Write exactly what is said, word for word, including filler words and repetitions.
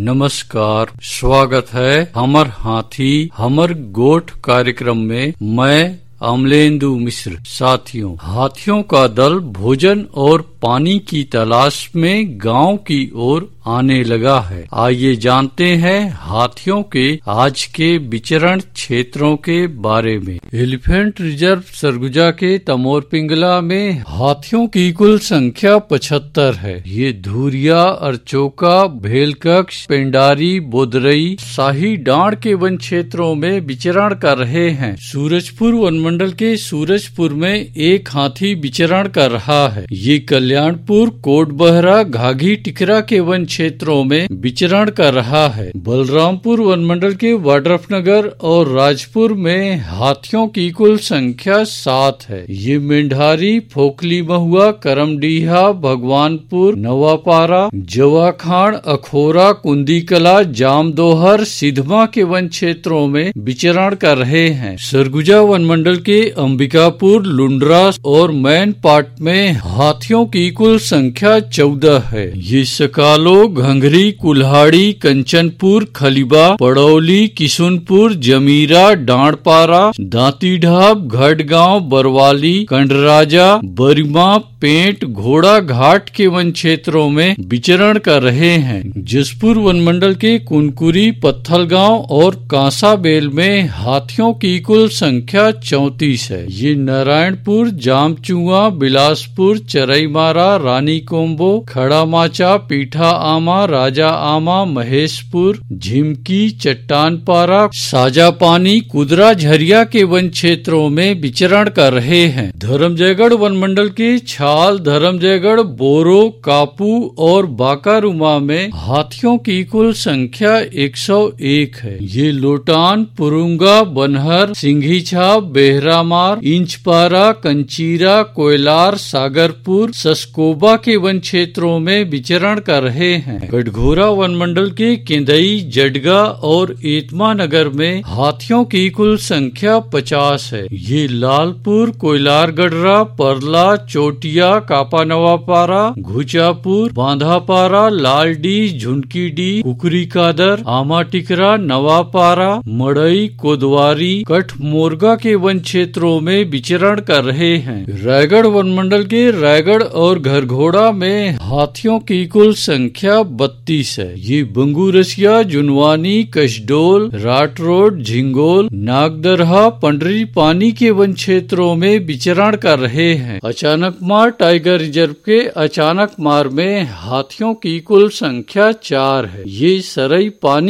नमस्कार, स्वागत है हमर हाथी हमर गोठ कार्यक्रम में। मैं अमलेंदु मिश्र। साथियों, हाथियों का दल भोजन और पानी की तलाश में गांव की ओर आने लगा है। आइए जानते हैं हाथियों के आज के विचरण क्षेत्रों के बारे में। एलिफेंट रिजर्व सरगुजा के तमोर पिंगला में हाथियों की कुल संख्या पचहत्तर है। ये धुरिया, अरचोका, भेलकक्ष, पेंडारी, बोदरई, शाही डांड के वन क्षेत्रों में विचरण कर रहे हैं। सूरजपुर वनमंडल के सूरजपुर में एक हाथी विचरण कर रहा है। ये कल्याणपुर, कोटबहरा, घाघी, टिकरा के वन क्षेत्रों में विचरण कर रहा है। बलरामपुर वनमंडल के वाड्रफनगर और राजपुर में हाथियों की कुल संख्या सात है। ये मेंढारी, फोकली महुआ, करमडीहा, भगवानपुर, नवापारा, जवाखान, अखोरा, कुंदीकला, जामदोहर, सिधमा के वन क्षेत्रों में विचरण कर रहे हैं। सरगुजा वनमंडल के अंबिकापुर, लुंड्रा और मैन पाट में हाथियों की कुल संख्या चौदह है। ये सकालो, घंघरी, कुल्हाड़ी, कंचनपुर, खलीबा, पड़ौली, किशुनपुर, जमीरा, डांडपारा, दांतीढाब, घटगांव, बरवाली, कंडराजा, बरिमा, पेंट, घोड़ा घाट के वन क्षेत्रों में विचरण कर रहे हैं। जसपुर वनमंडल के कुनकुरी, पत्थलगांव और कांसाबेल में हाथियों की कुल संख्या चौंतीस है। ये नारायणपुर, जामचुआ, बिलासपुर, चरईमारा, रानी कोम्बो, खड़ा माचा, पीठा आमा, राजा आमा, महेशपुर, झिमकी, चट्टानपारा, साजापानी, कुदरा, झरिया के वन क्षेत्रों में विचरण कर रहे हैं। धर्मजयगढ़ वनमंडल के छाल, धर्मजयगढ़, बोरो, कापू और बाकारुमा में हाथियों की कुल संख्या एक सौ एक है। ये लोटान, पुरुंगा, बनहर, सिंघीछाप, बेहरामार, इंचपारा, कंचीरा, कोयलार, सागरपुर, सस्कोबा के वन क्षेत्रों में विचरण कर रहे हैं। गढ़घोरा वनमंडल के केंदई, जडगा और एतमा नगर में हाथियों की कुल संख्या पचास है। ये लालपुर, कोयलार गढ़रा, परला, चोटिया, कापा नवापारा, घुचापुर, बांधापारा, लालडी, झुनकीडी, कुकरी कादर, आमा टिकरा, नवापारा, मड़ई, कोदवारी, कठ मोरगा के वन क्षेत्रों में विचरण कर रहे हैं। रायगढ़ वनमंडल के रायगढ़ और घरघोड़ा में हाथियों की कुल संख्या बत्तीस है। ये बंगूरसिया, जुनवानी, कशडोल, राटरोड, झिंगोल, नागदरहा, पंडरी पानी के वन क्षेत्रों में विचरण कर रहे हैं। अचानकमार टाइगर रिजर्व के अचानकमार में हाथियों की कुल संख्या चार है। ये सरई पानी